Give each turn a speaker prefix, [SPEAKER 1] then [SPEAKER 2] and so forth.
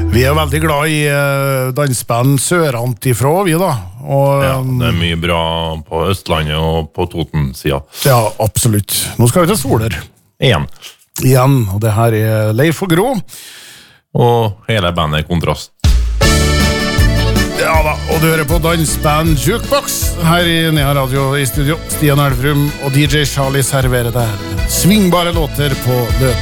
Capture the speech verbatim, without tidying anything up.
[SPEAKER 1] Vi er veldig glad i uh, dansband sørantifra, vi da. Og,
[SPEAKER 2] ja, det er mye bra på Østlandet og på Toten-sida.
[SPEAKER 1] Ja, absolutt. Nå skal vi til Soler.
[SPEAKER 2] Igjen.
[SPEAKER 1] Igjen, og det her er Leif og Grå.
[SPEAKER 2] Og hele bandet Kontrast.
[SPEAKER 1] Ja da, og du hører på Dansband Jukebox her i Nea Radio i studio. Stian Elfrum og D J Charlie serverer deg svingbare låter på løp.